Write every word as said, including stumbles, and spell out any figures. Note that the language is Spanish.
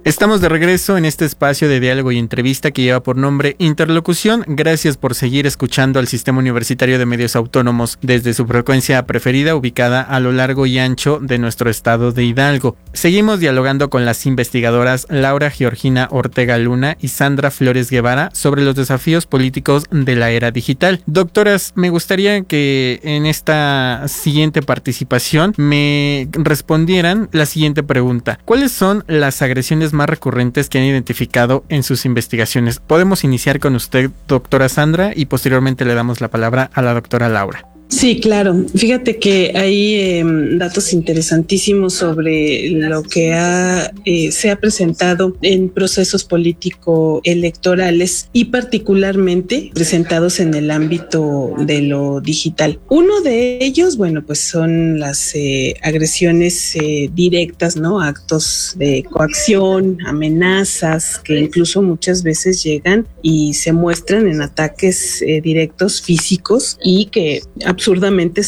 Estamos de regreso en este espacio de diálogo y entrevista que lleva por nombre Interlocución. Gracias por seguir escuchando al Sistema Universitario de Medios Autónomos desde su frecuencia preferida, ubicada a lo largo y ancho de nuestro estado de Hidalgo. Seguimos dialogando con las investigadoras Laura Georgina Ortega Luna y Sandra Flores Guevara sobre los desafíos políticos de la era digital. Doctoras, me gustaría que en esta siguiente participación me respondieran la siguiente pregunta. ¿Cuáles son las agresiones más recurrentes que han identificado en sus investigaciones? Podemos iniciar con usted, doctora Sandra, y posteriormente le damos la palabra a la doctora Laura. Sí, claro. Fíjate que hay eh, datos interesantísimos sobre lo que ha, eh, se ha presentado en procesos político-electorales y particularmente presentados en el ámbito de lo digital. Uno de ellos, bueno, pues son las eh, agresiones eh, directas, ¿no? Actos de coacción, amenazas, que incluso muchas veces llegan y se muestran en ataques eh, directos físicos y que absurdamente